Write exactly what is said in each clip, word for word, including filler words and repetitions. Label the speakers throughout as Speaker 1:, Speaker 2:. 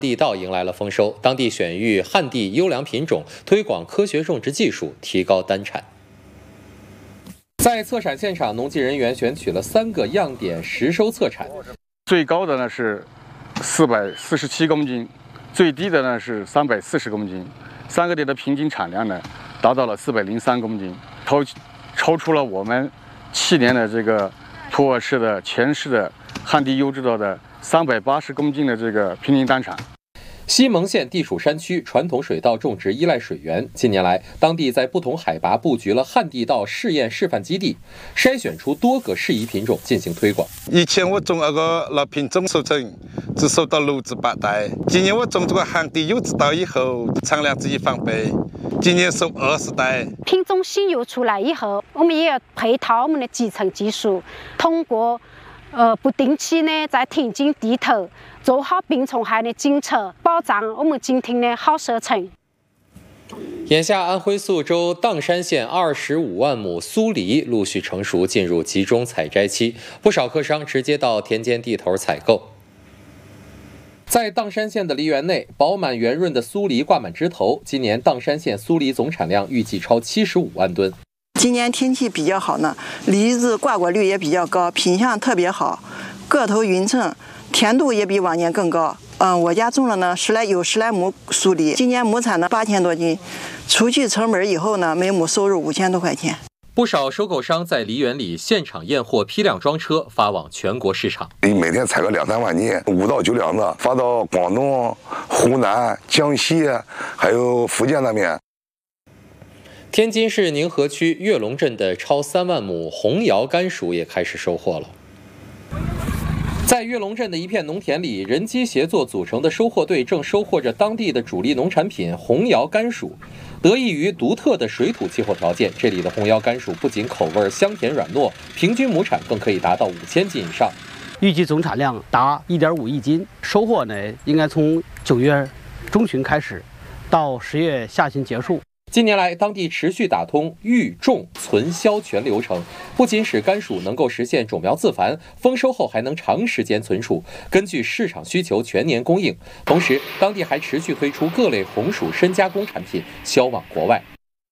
Speaker 1: 地道迎来了丰收，当地选育旱地优良品种，推广科学种植技术，提高单产。在测产现场，农技人员选取了三个样点实收测产，
Speaker 2: 最高的呢是四百四十七公斤，最低的呢是三百四十公斤，三个点的平均产量呢达到了四百零三公斤，超超出了我们去年的这个普洱市的全市的旱地优质稻的三百八十公斤的这个平均单产。
Speaker 1: 西蒙县地处山区，传统水稻种植依赖水源。近年来，当地在不同海拔布局了旱地稻试验示范基地，筛选出多个适宜品种进行推广。
Speaker 3: 以前我种那个老品种收成只收到六至八袋，今年我种这个旱地优质稻以后，产量只一翻倍，今年收二十袋。
Speaker 4: 品种新油出来以后，我们也要配套我们的集成技术，通过呃不定期呢在田间地头做好病虫害的检测，保障我们今天的好收成。
Speaker 1: 眼下，安徽宿州砀山县二十五万亩苏梨陆续成熟，进入集中采摘期，不少客商直接到田间地头采购。在砀山县的梨园内，饱满圆润的苏梨挂满枝头。今年砀山县苏梨总产量预计超七十五万吨。
Speaker 5: 今年天气比较好呢，梨子挂果率也比较高，品相特别好，个头匀称，甜度也比往年更高。嗯，我家种了呢十来有十来亩苏梨，今年亩产呢八千多斤，除去成本以后呢，每亩收入五千多块钱。
Speaker 1: 不少收购商在梨园里现场验货，批量装车发往全国市场。
Speaker 6: 每天采个两三万斤，五到九两子，发到广东、湖南、江西，还有福建那边。
Speaker 1: 天津市宁河区跃龙镇的超三万亩红窑甘薯也开始收获了。在跃龙镇的一片农田里，人机协作组成的收获队正收获着当地的主力农产品红窑甘薯。得益于独特的水土气候条件，这里的红窑甘薯不仅口味香甜软糯，平均亩产更可以达到五千斤以上。
Speaker 7: 预计总产量达一点五亿斤，收获呢应该从九月中旬开始，到十月下旬结束。
Speaker 1: 近年来，当地持续打通育、种、存、销全流程，不仅使甘薯能够实现种苗自繁，丰收后还能长时间存储，根据市场需求全年供应。同时，当地还持续推出各类红薯深加工产品，销往国外。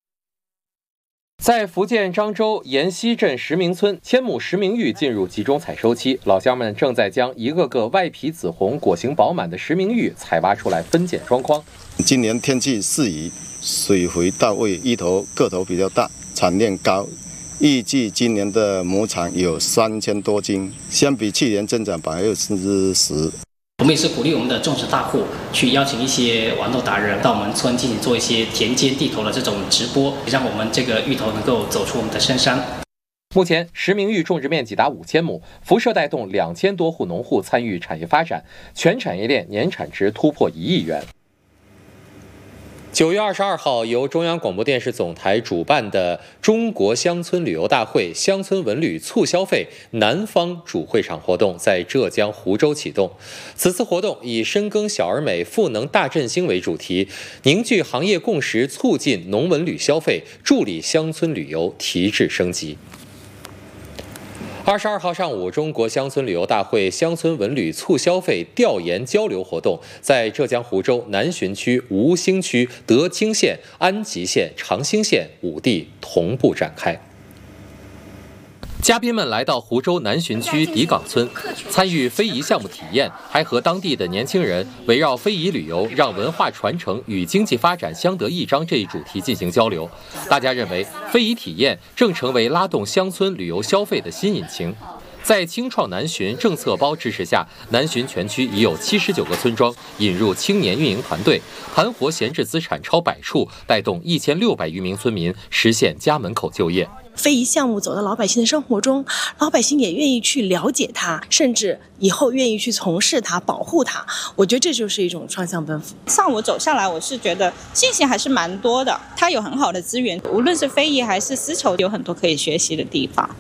Speaker 1: 在福建漳州沿溪镇石明村，千亩石明玉进入集中采收期，老乡们正在将一个个外皮紫红、果形饱满的石明玉采挖出来，分拣装筐。
Speaker 8: 今年天气适宜，水回到位，芋头个头比较大，产量高，预计今年的亩产有三千多斤，相比去年增长百分之十。
Speaker 9: 我们也是鼓励我们的种植大户去邀请一些网络达人到我们村进行做一些田间地头的这种直播，让我们这个芋头能够走出我们的深山。
Speaker 1: 目前，石明玉种植面积达五千亩，辐射带动两千多户农户参与产业发展，全产业链年产值突破一亿元。九月二十二号，由中央广播电视总台主办的中国乡村旅游大会乡村文旅促消费南方主会场活动在浙江湖州启动。此次活动以深耕小而美、赋能大振兴为主题，凝聚行业共识，促进农文旅消费，助力乡村旅游提质升级。二十二号上午，中国乡村旅游大会乡村文旅促消费调研交流活动在浙江湖州南浔区、吴兴区、德清县、安吉县、长兴县五地同步展开。嘉宾们来到湖州南浔区迪岗村，参与非遗项目体验，还和当地的年轻人围绕非遗旅游让文化传承与经济发展相得益彰这一主题进行交流。大家认为，非遗体验正成为拉动乡村旅游消费的新引擎。在青创南浔政策包支持下，南浔全区已有七十九个村庄引入青年运营团队，盘活闲置资产超百处，带动一千六百余名村民实现家门口就业。
Speaker 10: 非遗项目走到老百姓的生活中，老百姓也愿意去了解它，甚至以后愿意去从事它、保护它。我觉得这就是一种双向奔赴。
Speaker 11: 上午走下来，我是觉得信息还是蛮多的，它有很好的资源，无论是非遗还是丝绸，有很多可以学习的地方。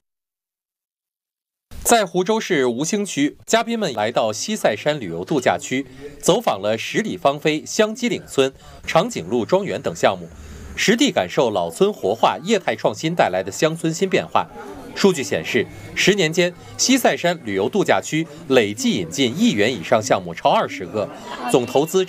Speaker 1: 在湖州市吴兴区，嘉宾们来到西塞山旅游度假区，走访了十里芳菲、香积岭村、长颈鹿庄园等项目，实地感受老村活化、业态创新带来的乡村新变化。 数据显示，十年间，西塞山旅游度假区累计引进亿元以上项目超二十个，总投资